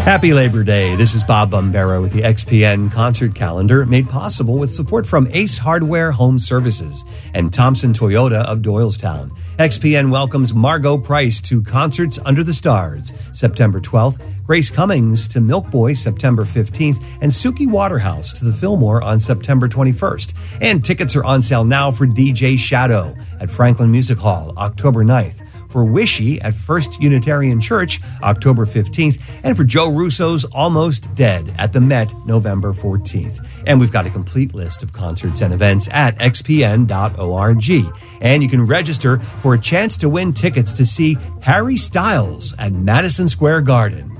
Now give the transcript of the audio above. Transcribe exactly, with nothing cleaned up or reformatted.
Happy Labor Day. This is Bob Bombero with the X P N concert calendar, made possible with support from Ace Hardware Home Services and Thompson Toyota of Doylestown. X P N welcomes Margot Price to Concerts Under the Stars, September twelfth, Grace Cummings to Milk Boy, September fifteenth, and Suki Waterhouse to the Fillmore on September twenty-first. And tickets are on sale now for D J Shadow at Franklin Music Hall, October ninth. For Wishy at First Unitarian Church, October fifteenth, and for Joe Russo's Almost Dead at the Met, November fourteenth. And we've got a complete list of concerts and events at x p n dot org. And you can register for a chance to win tickets to see Harry Styles at Madison Square Garden.